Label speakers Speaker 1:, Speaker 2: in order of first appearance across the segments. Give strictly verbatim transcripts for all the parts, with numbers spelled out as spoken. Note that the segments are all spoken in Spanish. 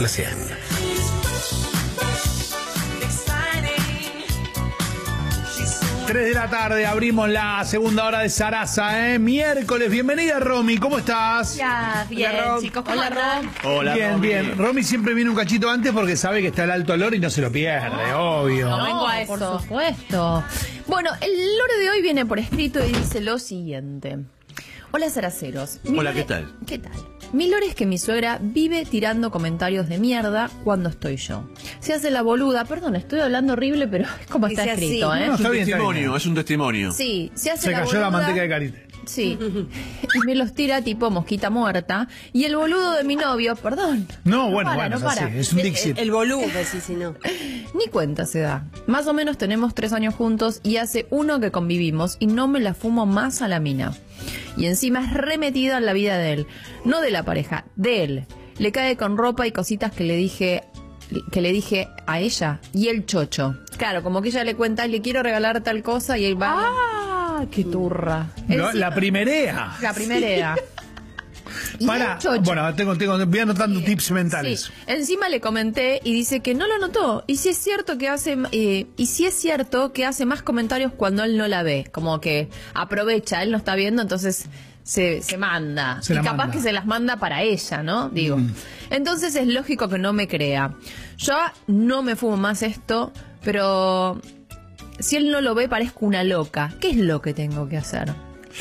Speaker 1: la cien.
Speaker 2: tres de la tarde, abrimos la segunda hora de Sarasa, ¿eh? Miércoles, bienvenida Romy, ¿cómo estás?
Speaker 3: Ya, bien,
Speaker 2: Hola,
Speaker 3: chicos, ¿cómo andan?
Speaker 2: Hola, bien, Romy. bien. Romy siempre viene un cachito antes porque sabe que está el alto olor y no se lo pierde, obvio.
Speaker 3: No, vengo a eso. Por supuesto. Bueno, el lore de hoy viene por escrito y dice lo siguiente. Hola, Saraceros. Mi
Speaker 4: Hola,
Speaker 3: lore...
Speaker 4: ¿qué tal?
Speaker 3: ¿Qué tal? Mi lore es que mi suegra vive tirando comentarios de mierda cuando estoy yo. Se hace la boluda, perdón, estoy hablando horrible, pero es como está
Speaker 5: Dice
Speaker 3: escrito,
Speaker 5: así.
Speaker 3: ¿eh?
Speaker 2: No,
Speaker 4: Es
Speaker 2: está
Speaker 4: un
Speaker 2: bien, está
Speaker 4: testimonio,
Speaker 2: bien.
Speaker 4: es un testimonio.
Speaker 3: Sí, se hace
Speaker 2: Se
Speaker 3: la
Speaker 2: cayó
Speaker 3: boluda.
Speaker 2: la manteca de Carite.
Speaker 3: Sí. Y me los tira tipo mosquita muerta. Y el boludo de mi novio, perdón.
Speaker 2: No, bueno,
Speaker 3: para,
Speaker 2: bueno,
Speaker 3: no
Speaker 2: es así,
Speaker 3: para.
Speaker 2: es un
Speaker 5: El,
Speaker 2: Dixit.
Speaker 5: el boludo, sí, sí, no.
Speaker 3: Ni cuenta se da. Más o menos tenemos tres años juntos y hace uno que convivimos y no me la fumo más a la mina. Y encima es remetida en la vida de él. No de la pareja, de él. Le cae con ropa y cositas que le dije que le dije a ella y el chocho. Claro, como que ella le cuenta, le quiero regalar tal cosa y él va. ¡Ah! ¡Qué turra!
Speaker 2: No,
Speaker 3: Encima-
Speaker 2: la primerea.
Speaker 3: La primera. Y
Speaker 2: Para,
Speaker 3: el chocho.
Speaker 2: bueno, tengo, tengo, voy anotando tips mentales.
Speaker 3: Sí. Encima le comenté y dice que no lo notó. Y si es cierto que hace eh, y si es cierto que hace más comentarios cuando él no la ve, como que aprovecha, él no está viendo, entonces se, se manda.
Speaker 2: Se
Speaker 3: y
Speaker 2: la
Speaker 3: capaz
Speaker 2: manda.
Speaker 3: que se las manda para ella, ¿no? Digo.
Speaker 2: Mm.
Speaker 3: Entonces es lógico que no me crea. Yo no me fumo más esto, pero si él no lo ve parezco una loca. ¿Qué es lo que tengo que hacer?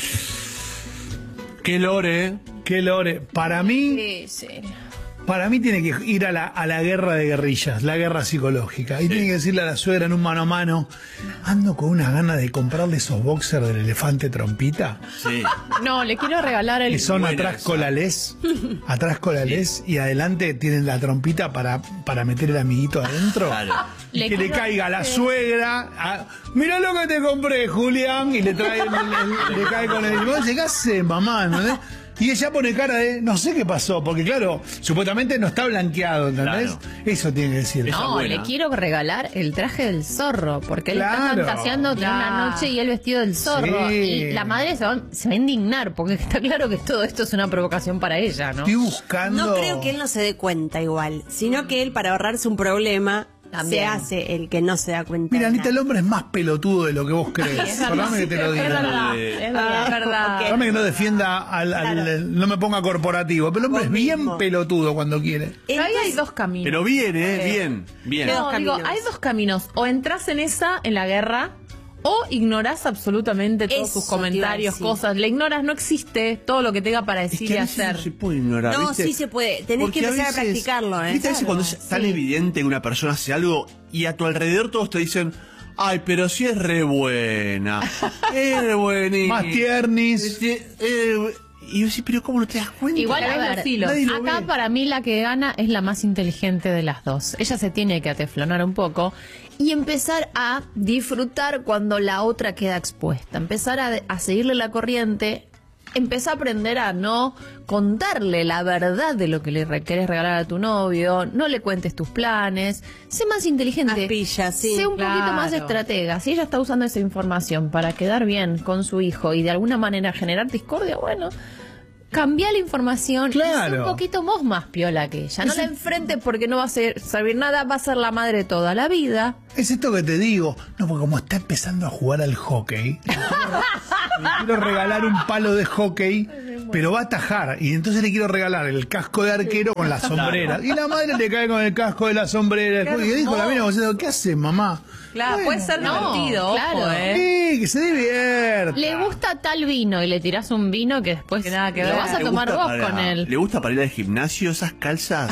Speaker 4: Qué lore.
Speaker 2: Qué lore. Para mí,
Speaker 3: Sí, sí.
Speaker 2: para mí tiene que ir a la, a la guerra de guerrillas, la guerra psicológica. Y tiene que decirle a la suegra en un mano a mano, ando con unas ganas de comprarle esos boxers del elefante trompita,
Speaker 4: Sí.
Speaker 3: No, le quiero regalar el...
Speaker 2: que son
Speaker 4: Buena
Speaker 2: atrás
Speaker 4: esa.
Speaker 2: colales, atrás colales, y adelante tienen la trompita para, para meter el amiguito adentro.
Speaker 4: Claro.
Speaker 2: Y
Speaker 3: Le
Speaker 2: que le
Speaker 3: quiero-
Speaker 2: caiga a la
Speaker 3: sí.
Speaker 2: suegra, a, mirá lo que te compré, Julián, y le trae, el- el- le cae con el... ¿Vos decís, ¿qué hace, mamá? ¿No? Y ella pone cara de, no sé qué pasó, porque claro, supuestamente no está blanqueado, ¿entendés?
Speaker 4: Claro.
Speaker 2: Eso tiene que decir.
Speaker 4: Esa
Speaker 3: No,
Speaker 4: buena.
Speaker 3: le quiero regalar el traje del zorro, porque él
Speaker 2: Claro.
Speaker 3: está fantaseando de una noche y él vestido del zorro.
Speaker 2: Sí.
Speaker 3: Y la madre se va, se va a indignar, porque está claro que todo esto es una provocación para ella, ¿no?
Speaker 2: Estoy buscando...
Speaker 5: No creo que él no se dé cuenta igual, sino que él, para ahorrarse un problema,
Speaker 3: También.
Speaker 5: se hace el que no se da cuenta.
Speaker 2: Mira,
Speaker 5: de
Speaker 2: Anita, el
Speaker 5: nada.
Speaker 2: hombre es más pelotudo de lo que vos crees.
Speaker 3: Es verdad.
Speaker 2: Perdóname que te lo
Speaker 3: Es
Speaker 2: diga.
Speaker 3: verdad,
Speaker 4: Eh,
Speaker 3: es verdad.
Speaker 5: Ah,
Speaker 3: es verdad.
Speaker 5: ok.
Speaker 2: Perdóname que no defienda al, al-
Speaker 5: Claro.
Speaker 2: no me ponga corporativo, pero el hombre
Speaker 5: Vos
Speaker 2: es bien
Speaker 5: mismo.
Speaker 2: pelotudo cuando quiere.
Speaker 3: Pero ahí hay
Speaker 5: Entonces,
Speaker 3: dos caminos.
Speaker 4: Pero bien, ¿eh? Bien, bien.
Speaker 5: Dos
Speaker 6: No, digo,
Speaker 5: caminos.
Speaker 6: hay dos caminos. O entras en esa, en la guerra, o ignorás absolutamente todos
Speaker 5: Eso
Speaker 6: sus
Speaker 5: te iba a
Speaker 6: comentarios,
Speaker 5: decir.
Speaker 6: cosas. Le ignoras, no existe todo lo que tenga para
Speaker 4: Es
Speaker 6: decir
Speaker 4: que
Speaker 6: y
Speaker 4: a veces
Speaker 6: hacer.
Speaker 4: no se puede ignorar,
Speaker 5: No,
Speaker 4: ¿viste?
Speaker 5: sí se puede. Tenés
Speaker 4: Porque
Speaker 5: que empezar a
Speaker 4: veces-
Speaker 5: practicarlo, ¿eh?
Speaker 4: ¿Viste? A veces cuando es tan evidente que una persona hace algo y a tu alrededor todos te dicen, ay, pero si es re buena, es re buena.
Speaker 2: Más tiernis.
Speaker 4: Este, eh, y yo decís, pero ¿cómo no te das cuenta?
Speaker 6: Igual, a Nadie ver, lo filo.
Speaker 2: Nadie lo
Speaker 6: acá
Speaker 2: ve.
Speaker 6: para mí la que gana es la más inteligente de las dos. Ella se tiene que ateflonar un poco.
Speaker 3: Y empezar a disfrutar cuando la otra queda expuesta. Empezar a, a seguirle la corriente. Empezar a aprender a no contarle la verdad de lo que le re- querés regalar a tu novio. No le cuentes tus planes. Sé más inteligente.
Speaker 5: Más pilla, sí,
Speaker 3: Sé un poquito
Speaker 6: claro.
Speaker 3: más estratega. Si ella está usando esa información para quedar bien con su hijo y de alguna manera generar discordia, bueno... Cambia la información y
Speaker 2: Claro.
Speaker 3: sé un poquito vos más piola que ella. No
Speaker 2: Eso-
Speaker 3: la enfrentes porque no va a ser, servir nada, va a ser la madre toda la vida.
Speaker 2: Es esto que te digo. No, porque como está empezando a jugar al hockey, le quiero, le quiero regalar un palo de hockey, pero va a atajar. Y entonces le quiero regalar el casco de arquero con la sombrera. Y la madre le cae con el casco de la sombrera. Y dijo la mina, ¿qué hace, mamá?
Speaker 6: Claro,
Speaker 2: Bueno,
Speaker 6: puede ser
Speaker 3: no,
Speaker 6: divertido,
Speaker 3: claro.
Speaker 6: ojo, ¿eh?
Speaker 2: Sí, que se divierta.
Speaker 3: Le gusta tal vino y le tirás un vino que después
Speaker 6: Que nada que
Speaker 3: lo
Speaker 6: ver.
Speaker 3: vas a
Speaker 4: ¿Le
Speaker 3: tomar
Speaker 4: gusta
Speaker 3: vos
Speaker 4: para-
Speaker 3: con él.
Speaker 4: ¿Le gusta para ir al gimnasio esas calzas?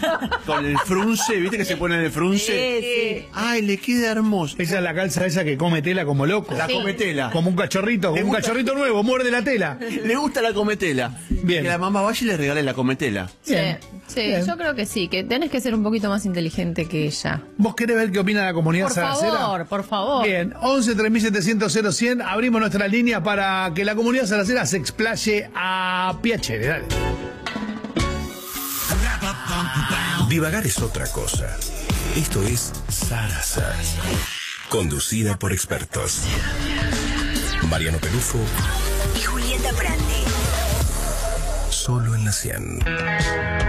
Speaker 4: Con el frunce, ¿viste que se pone el frunce?
Speaker 5: Sí, sí.
Speaker 4: Ay, le queda hermoso.
Speaker 2: Esa es la calza esa que come tela como loco.
Speaker 4: La
Speaker 3: Sí.
Speaker 4: cometela.
Speaker 2: Como un cachorrito,
Speaker 4: Le
Speaker 2: como un
Speaker 4: gusta-
Speaker 2: cachorrito nuevo, muerde la tela.
Speaker 4: Le gusta la cometela.
Speaker 2: Bien.
Speaker 4: Que la mamá vaya y le regale la cometela.
Speaker 3: Sí,
Speaker 2: Bien,
Speaker 3: sí,
Speaker 2: bien.
Speaker 3: yo creo que sí, que tenés que ser un poquito más inteligente que ella.
Speaker 2: ¿Vos querés ver qué opina la comunidad
Speaker 6: Por
Speaker 2: saracera?
Speaker 6: favor, por favor.
Speaker 2: Bien, once tres mil setecientos cero cien, abrimos nuestra línea para que la comunidad saracera se explaye a Piacere. Dale.
Speaker 1: Divagar es otra cosa. Esto es Sarasa. Conducida por expertos. Mariano Pelufo.
Speaker 7: y Julieta Prandi.
Speaker 1: Solo en la cien.